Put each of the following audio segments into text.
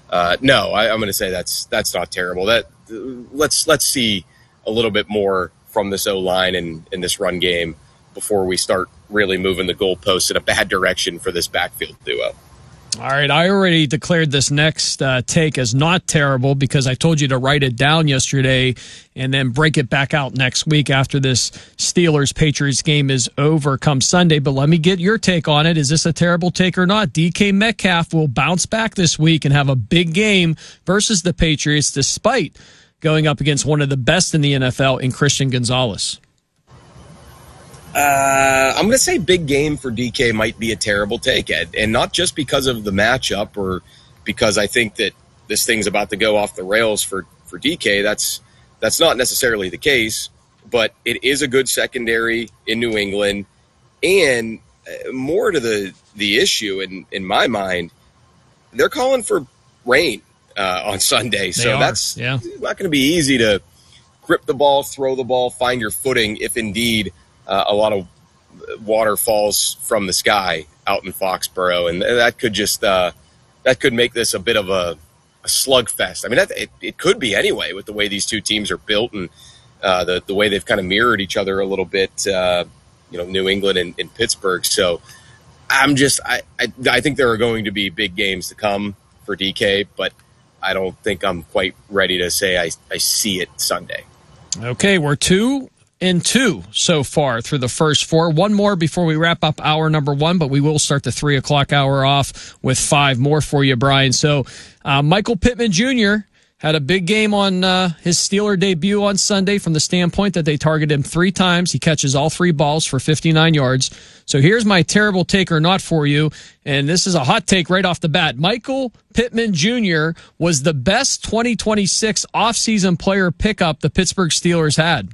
No, I'm going to say that's not terrible. Let's see a little bit more from this O-line and this run game before we start really moving the goalposts in a bad direction for this backfield duo. All right, I already declared this next take as not terrible because I told you to write it down yesterday and then break it back out next week after this Steelers-Patriots game is over come Sunday. But let me get your take on it. Is this a terrible take or not? DK Metcalf will bounce back this week and have a big game versus the Patriots despite going up against one of the best in the NFL in Christian Gonzalez. I'm going to say big game for DK might be a terrible take, Ed. And not just because of the matchup or because I think that this thing's about to go off the rails for DK. That's not necessarily the case, but it is a good secondary in New England. And more to the issue, in my mind, they're calling for rain on Sunday. That's not going to be easy to grip the ball, throw the ball, find your footing if indeed a lot of water falls from the sky out in Foxborough, and that could make this a bit of a slugfest. I mean, it could be anyway with the way these two teams are built and the way they've kind of mirrored each other a little bit. New England and Pittsburgh. So I think there are going to be big games to come for DK, but I don't think I'm quite ready to say I see it Sunday. Okay, we're 2-2 so far through the first 4. One more before we wrap up hour number 1, but we will start the 3 o'clock hour off with 5 more for you, Brian. So Michael Pittman Jr. had a big game on his Steeler debut on Sunday from the standpoint that they targeted him 3 times. He catches all 3 balls for 59 yards. So here's my terrible take or not for you, and this is a hot take right off the bat. Michael Pittman Jr. was the best 2026 offseason player pickup the Pittsburgh Steelers had.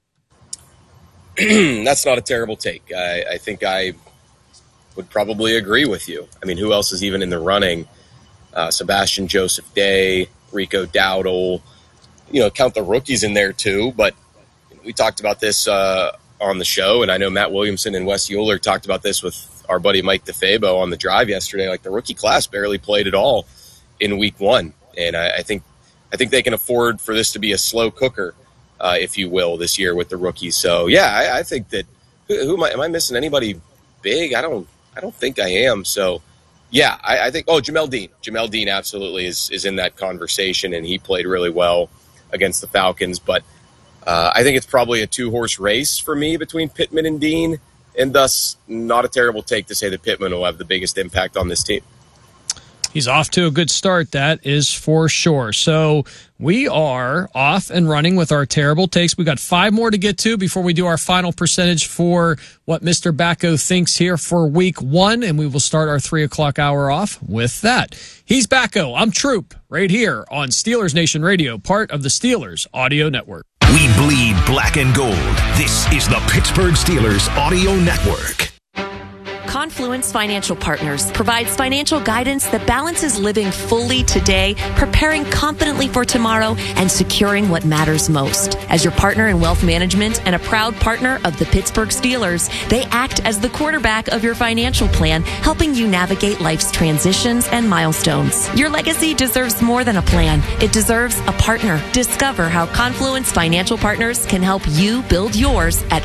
That's not a terrible take. I think I would probably agree with you. I mean, who else is even in the running? Sebastian Joseph Day, Rico Dowdle, count the rookies in there too. But we talked about this on the show, and I know Matt Williamson and Wes Euler talked about this with our buddy Mike DeFabo on the drive yesterday. Like, the rookie class barely played at all in week 1. And I think they can afford for this to be a slow cooker, if you will, this year with the rookies. So yeah, I think that am I missing anybody big? I don't think I am. So yeah, I think Jamel Dean absolutely is in that conversation, and he played really well against the Falcons. But I think it's probably a 2-horse race for me between Pittman and Dean, and thus not a terrible take to say that Pittman will have the biggest impact on this team. He's off to a good start, that is for sure. So we are off and running with our terrible takes. We got 5 more to get to before we do our final percentage for what Mr. Backo thinks here for week 1, and we will start our 3 o'clock hour off with that. He's Backo. I'm Troop, right here on Steelers Nation Radio, part of the Steelers Audio Network. We bleed black and gold. This is the Pittsburgh Steelers Audio Network. Confluence Financial Partners provides financial guidance that balances living fully today, preparing confidently for tomorrow, and securing what matters most. As your partner in wealth management and a proud partner of the Pittsburgh Steelers, they act as the quarterback of your financial plan, helping you navigate life's transitions and milestones. Your legacy deserves more than a plan. It deserves a partner. Discover how Confluence Financial Partners can help you build yours at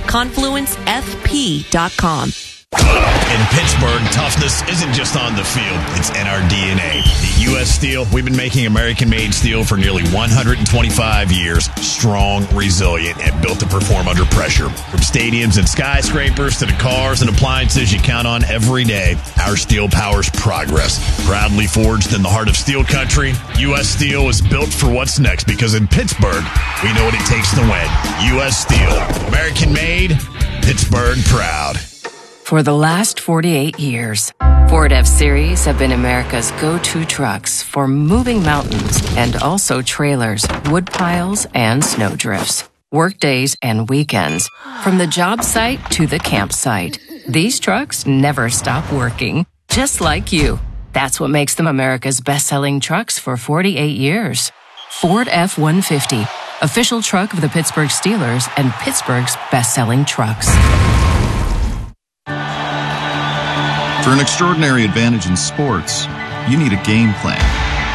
confluencefp.com. In Pittsburgh, toughness isn't just on the field, it's in our DNA. At U.S. Steel, we've been making American-made steel for nearly 125 years. Strong, resilient, and built to perform under pressure. From stadiums and skyscrapers to the cars and appliances you count on every day, our steel powers progress. Proudly forged in the heart of steel country, U.S. Steel is built for what's next, because in Pittsburgh, we know what it takes to win. U.S. Steel. American-made, Pittsburgh proud. For the last 48 years, Ford F-Series have been America's go-to trucks for moving mountains and also trailers, wood piles, and snow drifts. Workdays and weekends, from the job site to the campsite. These trucks never stop working, just like you. That's what makes them America's best-selling trucks for 48 years. Ford F-150, official truck of the Pittsburgh Steelers and Pittsburgh's best-selling trucks. For an extraordinary advantage in sports, you need a game plan.